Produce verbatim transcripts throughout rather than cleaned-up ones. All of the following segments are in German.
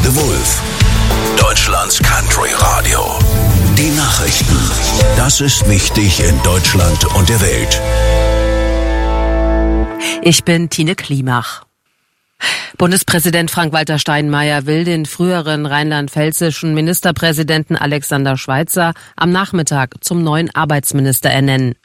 The Wolf, Deutschlands Country Radio. Die Nachrichten. Das ist wichtig in Deutschland und der Welt. Ich bin Tine Klimach. Bundespräsident Frank-Walter Steinmeier will den früheren rheinland-pfälzischen Ministerpräsidenten Alexander Schweitzer am Nachmittag zum neuen Arbeitsminister ernennen.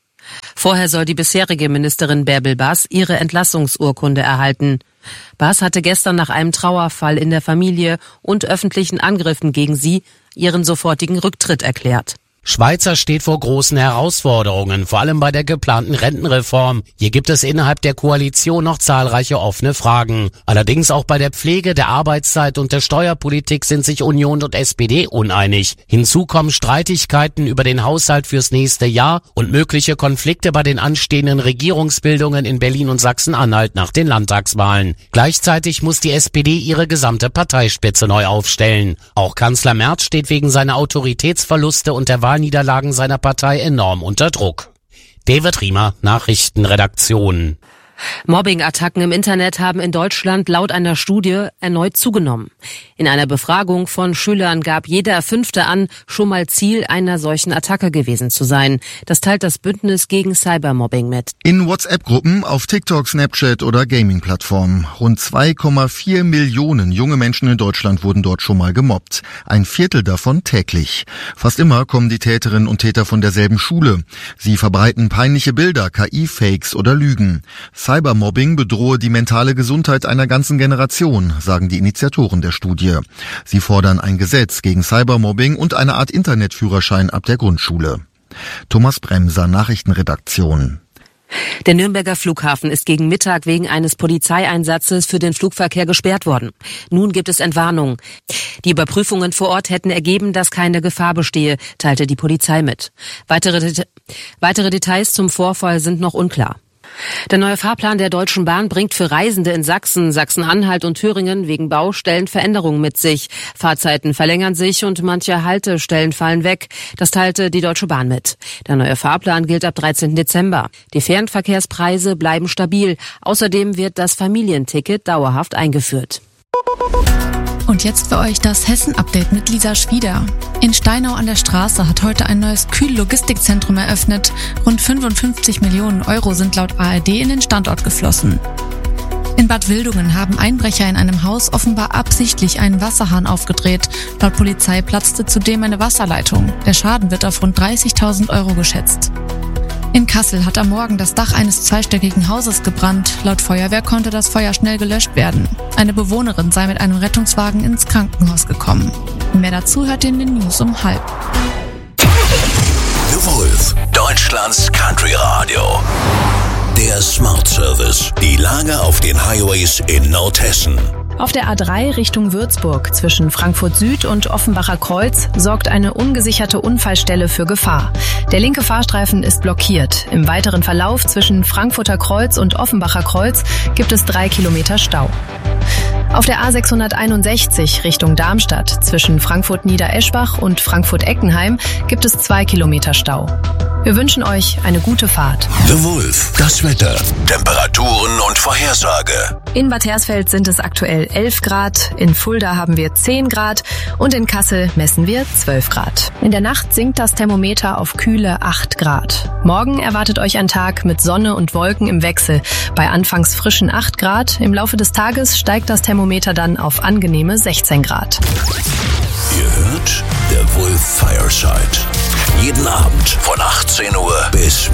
Vorher soll die bisherige Ministerin Bärbel Baas ihre Entlassungsurkunde erhalten. Baas hatte gestern nach einem Trauerfall in der Familie und öffentlichen Angriffen gegen sie ihren sofortigen Rücktritt erklärt. Schweitzer steht vor großen Herausforderungen, vor allem bei der geplanten Rentenreform. Hier gibt es innerhalb der Koalition noch zahlreiche offene Fragen. Allerdings auch bei der Pflege, der Arbeitszeit und der Steuerpolitik sind sich Union und S P D uneinig. Hinzu kommen Streitigkeiten über den Haushalt fürs nächste Jahr und mögliche Konflikte bei den anstehenden Regierungsbildungen in Berlin und Sachsen-Anhalt nach den Landtagswahlen. Gleichzeitig muss die S P D ihre gesamte Parteispitze neu aufstellen. Auch Kanzler Merz steht wegen seiner Autoritätsverluste und der Wahlniederlagen seiner Partei enorm unter Druck. David Riemer, Nachrichtenredaktion. Mobbing-Attacken im Internet haben in Deutschland laut einer Studie erneut zugenommen. In einer Befragung von Schülern gab jeder Fünfte an, schon mal Ziel einer solchen Attacke gewesen zu sein. Das teilt das Bündnis gegen Cybermobbing mit. In WhatsApp-Gruppen, auf TikTok, Snapchat oder Gaming-Plattformen. Rund zwei Komma vier Millionen junge Menschen in Deutschland wurden dort schon mal gemobbt. Ein Viertel davon täglich. Fast immer kommen die Täterinnen und Täter von derselben Schule. Sie verbreiten peinliche Bilder, K I-Fakes oder Lügen. Cybermobbing bedrohe die mentale Gesundheit einer ganzen Generation, sagen die Initiatoren der Studie. Sie fordern ein Gesetz gegen Cybermobbing und eine Art Internetführerschein ab der Grundschule. Thomas Bremser, Nachrichtenredaktion. Der Nürnberger Flughafen ist gegen Mittag wegen eines Polizeieinsatzes für den Flugverkehr gesperrt worden. Nun gibt es Entwarnung. Die Überprüfungen vor Ort hätten ergeben, dass keine Gefahr bestehe, teilte die Polizei mit. Weitere, Det- weitere Details zum Vorfall sind noch unklar. Der neue Fahrplan der Deutschen Bahn bringt für Reisende in Sachsen, Sachsen-Anhalt und Thüringen wegen Baustellen Veränderungen mit sich. Fahrzeiten verlängern sich und manche Haltestellen fallen weg. Das teilte die Deutsche Bahn mit. Der neue Fahrplan gilt ab dreizehnten Dezember. Die Fernverkehrspreise bleiben stabil. Außerdem wird das Familienticket dauerhaft eingeführt. Und jetzt für euch das Hessen-Update mit Lisa Schwieder. In Steinau an der Straße hat heute ein neues Kühl-Logistikzentrum eröffnet. Rund fünfundfünfzig Millionen Euro sind laut A R D in den Standort geflossen. In Bad Wildungen haben Einbrecher in einem Haus offenbar absichtlich einen Wasserhahn aufgedreht. Laut Polizei platzte zudem eine Wasserleitung. Der Schaden wird auf rund dreißigtausend Euro geschätzt. In Kassel hat am Morgen das Dach eines zweistöckigen Hauses gebrannt. Laut Feuerwehr konnte das Feuer schnell gelöscht werden. Eine Bewohnerin sei mit einem Rettungswagen ins Krankenhaus gekommen. Mehr dazu hört ihr in den News um halb. The Wolf, Deutschlands Country Radio. Der Smart Service. Die Lage auf den Highways in Nordhessen. Auf der A drei Richtung Würzburg zwischen Frankfurt Süd und Offenbacher Kreuz sorgt eine ungesicherte Unfallstelle für Gefahr. Der linke Fahrstreifen ist blockiert. Im weiteren Verlauf zwischen Frankfurter Kreuz und Offenbacher Kreuz gibt es drei Kilometer Stau. Auf der A sechshunderteinundsechzig Richtung Darmstadt zwischen Frankfurt-Niedereschbach und Frankfurt-Eckenheim gibt es zwei Kilometer Stau. Wir wünschen euch eine gute Fahrt. The Wolf, das Wetter, Temperaturen und Vorhersage. In Bad Hersfeld sind es aktuell elf Grad, in Fulda haben wir zehn Grad und in Kassel messen wir zwölf Grad. In der Nacht sinkt das Thermometer auf kühle acht Grad. Morgen erwartet euch ein Tag mit Sonne und Wolken im Wechsel. Bei anfangs frischen acht Grad, im Laufe des Tages steigt das Thermometer dann auf angenehme sechzehn Grad. Ihr hört The Wolf Fireside. Jeden Abend von achtzehn Uhr bis